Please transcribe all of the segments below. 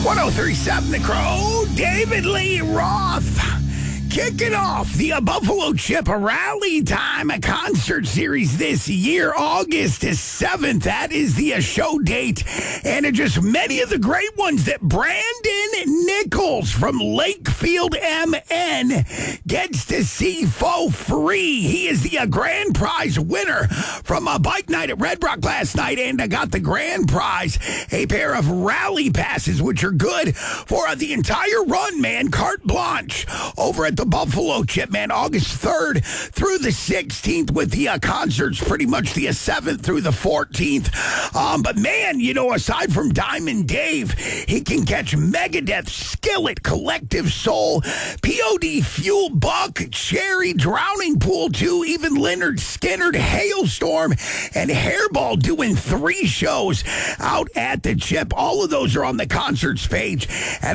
1037 The Crow, David Lee Roth. Kicking off the Buffalo Chip Rally Time concert series this year, August 7th. That is the show date. And just many of the great ones that Brandon Nichols from Lakefield, MN gets to see for free. He is the grand prize winner from a bike night at Red Rock last night and got the grand prize, a pair of rally passes, which are good for the entire run, man. Carte blanche over at the Buffalo Chip, man, August 3rd through the 16th with the concerts pretty much the 7th through the 14th. But man, you know, aside from Diamond Dave, he can catch Megadeth, Skillet, Collective Soul, POD, Fuel, Buck, Cherry, Drowning Pool 2, even Leonard Skinner, Hailstorm, and Hairball doing 3 shows out at the Chip. All of those are on the concerts page at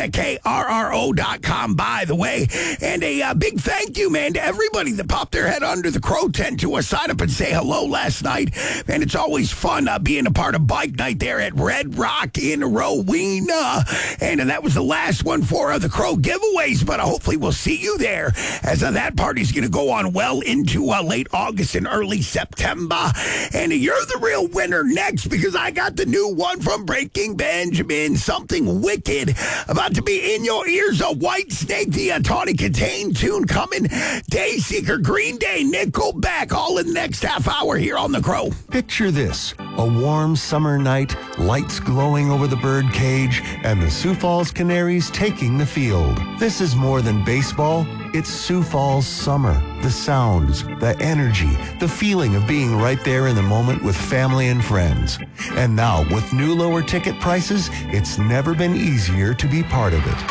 KRRO.com, by the way. And a big thank you, man, to everybody that popped their head under the Crow tent to sign up and say hello last night. Man, it's always fun being a part of Bike Night there at Red Rock in Rowena. And that was the last one for the Crow giveaways, but hopefully we'll see you there as that party's going to go on well into late August and early September. And you're the real winner next because I got the new one from Breaking Benjamin, Something Wicked, about to be in your ears. A White Snake, the Tawny Contain tune coming, Dayseeker, Green Day, Nickelback, all in the next half hour here on The Crow. Picture this, a warm summer night, lights glowing over the bird cage, and the Sioux Falls Canaries taking the field. This is more than baseball. It's Sioux Falls summer. The sounds, the energy, the feeling of being right there in the moment with family and friends. And now, with new lower ticket prices, it's never been easier to be part of it.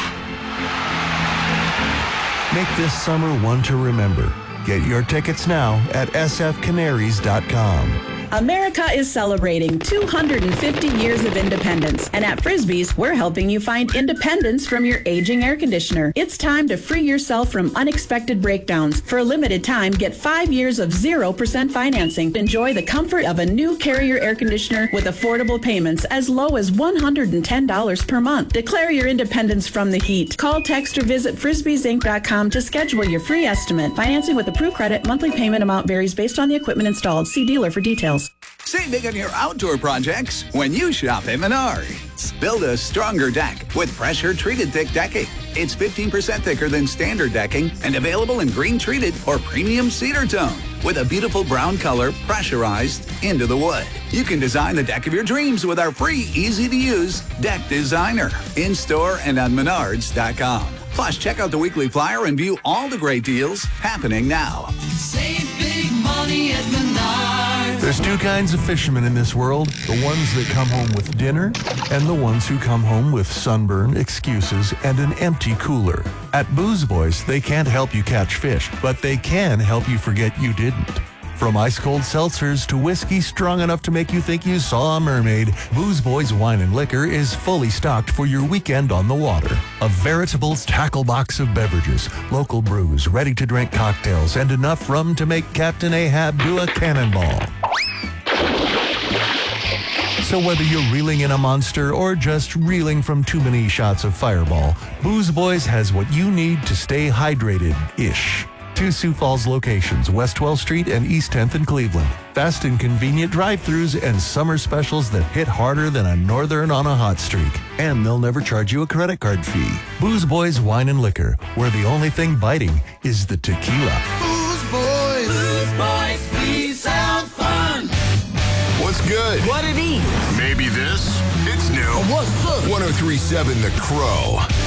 Make this summer one to remember. Get your tickets now at sfcanaries.com. America is celebrating 250 years of independence, and at Frisbee's, we're helping you find independence from your aging air conditioner. It's time to free yourself from unexpected breakdowns. For a limited time, get 5 years of 0% financing. Enjoy the comfort of a new Carrier air conditioner with affordable payments as low as $110 per month. Declare your independence from the heat. Call, text, or visit frisbeesinc.com to schedule your free estimate. Financing with approved credit. Monthly payment amount varies based on the equipment installed. See dealer for details. Save big on your outdoor projects when you shop at Menards. Build a stronger deck with pressure-treated thick decking. It's 15% thicker than standard decking and available in green-treated or premium cedar tone with a beautiful brown color pressurized into the wood. You can design the deck of your dreams with our free, easy-to-use Deck Designer in-store and on Menards.com. Plus, check out the weekly flyer and view all the great deals happening now. Save big money at Menards. There's 2 kinds of fishermen in this world, the ones that come home with dinner and the ones who come home with sunburn, excuses, and an empty cooler. At Booze Boys, they can't help you catch fish, but they can help you forget you didn't. From ice-cold seltzers to whiskey strong enough to make you think you saw a mermaid, Booze Boys Wine and Liquor is fully stocked for your weekend on the water. A veritable tackle box of beverages, local brews, ready-to-drink cocktails, and enough rum to make Captain Ahab do a cannonball. So whether you're reeling in a monster or just reeling from too many shots of Fireball, Booze Boys has what you need to stay hydrated-ish. 2 Sioux Falls locations, West 12th Street and East 10th in Cleveland. Fast and convenient drive-thrus and summer specials that hit harder than a northern on a hot streak. And they'll never charge you a credit card fee. Booze Boys Wine and Liquor, where the only thing biting is the tequila. Booze Boys! Booze Boys, please sound fun. What's good? What it is? Maybe this? It's new. What's up? 1037 The Crow.